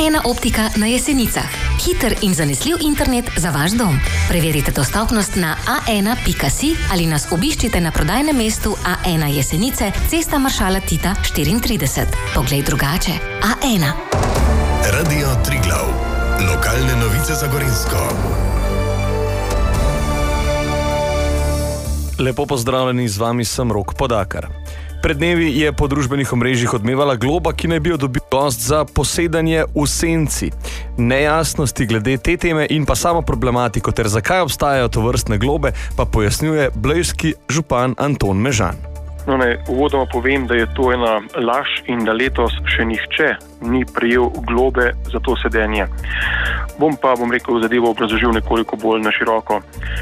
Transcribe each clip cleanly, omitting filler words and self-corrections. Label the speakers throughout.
Speaker 1: A1 Optika na Jesenicah. Hiter in zanesljiv internet za vaš dom. Preverite dostopnost na a1.si ali nas obiščite na prodajnem mestu A1 Jesenice, Cesta Maršala Tita 34. Poglej drugače. A1.
Speaker 2: Radio Triglav. Lokalne novice za Gorenjsko.
Speaker 3: Lepo pozdravljeni, z vami sem Rok Podakar. Pred dnevi je po družbenih omrežjih odmevala globa, ki naj bi jo dobil gost za posedanje v senci. Nejasnosti glede te teme in pa samo problematiko ter zakaj obstajajo tovrstne globe, pa pojasnjuje blejski župan Anton Mežan.
Speaker 4: Uvodoma povem, da je to ena laž in da letos še nihče ni prejel globe za to sedenje. Bom rekel, zadevo obrazložil nekoliko bolj na široko.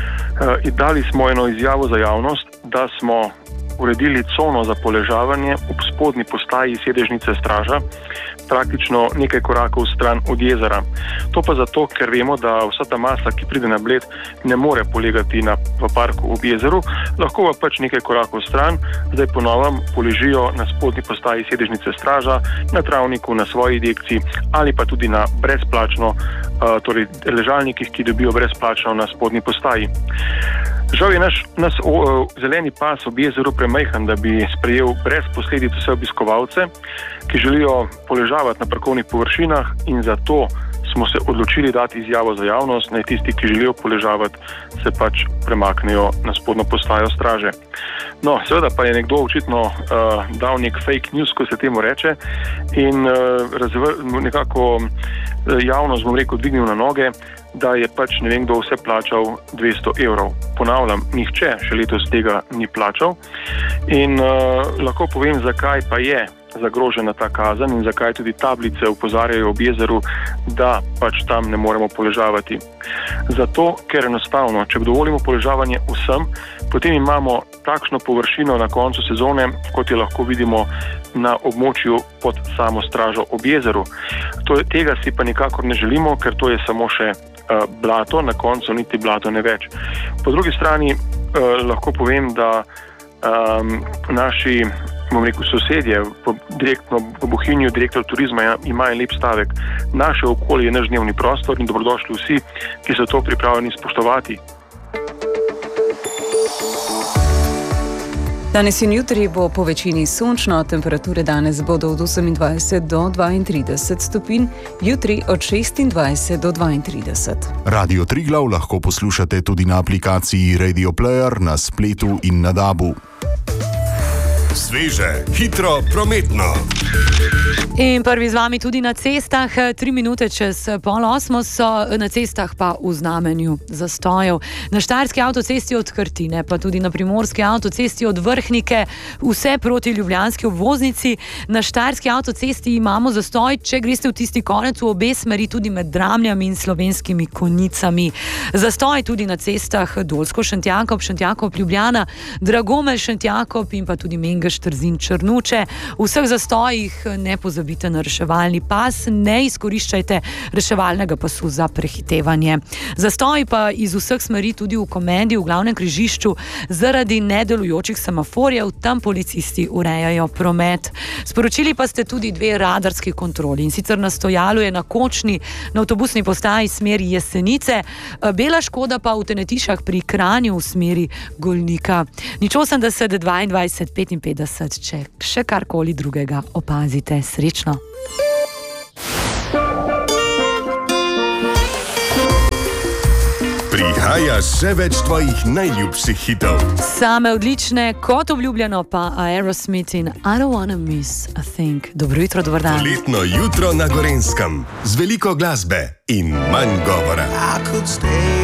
Speaker 4: Dali smo eno izjavo za javnost, da smo uredili cono za poležavanje ob spodnji postaji sedežnice straža, praktično nekaj korakov stran od jezera. To pa zato, ker vemo, da vsa ta masa, ki pride na Bled, ne more polegati v parku ob jezeru, lahko pa pač nekaj korakov stran, zdaj ponovem poležijo na spodnji postaji sedežnice straža, na travniku, na svoji dekciji ali pa tudi na brezplačno, torej ležalnikih, ki dobijo brezplačno na spodnji postaji. Žal je naš zeleni pas ob jezeru premajhen, da bi sprejel brez posledic vse obiskovalce, ki želijo poležavati na parkovnih površinah, in zato smo se odločili dati izjavo za javnost, naj tisti, ki želijo poležavati, se pač premaknejo na spodnjo postajo straže. No, seveda pa je nekdo očitno dal nek fake news, ko se temu reče, in nekako javnost, dvignil na noge, da je pač ne vem kdo vse plačal 200 evrov. Ponavljam, nihče še letos tega ni plačal in lahko povem, zakaj pa je zagrožena ta kazen in zakaj tudi tablice opozarjajo ob jezeru, da pač tam ne moremo poležavati. Zato, ker enostavno, če dovolimo poležavanje vsem, potem imamo takšno površino na koncu sezone, kot je lahko vidimo na območju pod samo stražo ob jezeru. Tega si pa nikakor ne želimo, ker to je samo še blato, na koncu niti blato ne več. Po drugi strani lahko povem, da naši sosedje, direktno v Bohinju, direktor turizma ima en lep stavek: naše okolje je naš dnevni prostor in dobrodošli vsi, ki so to pripravljeni spoštovati.
Speaker 5: Danes in jutri bo po večini sončno, temperature danes bodo od 28 do 32 stopinj, jutri od 26 do 32.
Speaker 2: Radio Triglav lahko poslušate tudi na aplikaciji Radio Player, na spletu in na DAB-u. Sveže, hitro, prometno.
Speaker 5: In prvi z vami tudi na cestah, 3 minute čez 7:30 so na cestah pa v znamenju zastojev. Na štajerski avtocesti od Krtine, pa tudi na primorski avtocesti od Vrhnike, vse proti ljubljanski obvoznici. Na štajerski avtocesti imamo zastoj, če greste v tisti konec, v obe smeri, tudi med Dramljami in Slovenskimi Konjicami. Zastoj tudi na cestah Dolsko-Šentjakov, Šentjakov-Ljubljana, Dragomelj-Šentjakov in pa tudi Mengeš-Trzin-Črnuče. V vseh zastojih ne pozabite na reševalni pas, ne izkoriščajte reševalnega pasu za prehitevanje. Zastoj pa iz vseh smeri tudi v Komendi, v glavnem križišču, zaradi nedelujočih semaforjev, tam policisti urejajo promet. Sporočili pa ste tudi 2 radarski kontroli, in sicer na Stojalu je na Kočni, na avtobusni postaji smeri Jesenice, Bela Škoda pa v Tenetišah pri Kranju v smeri Golnika. 080 22 55, če še karkoli drugega opazite. Srečno!
Speaker 2: Prihaja še več tvojih najljubših hitov.
Speaker 5: Same odlične, kot obljubljeno pa Aerosmith in I don't wanna miss a thing. Dobro jutro, dober dan.
Speaker 2: Poletno jutro na Gorenjskem z veliko glasbe in manj govora.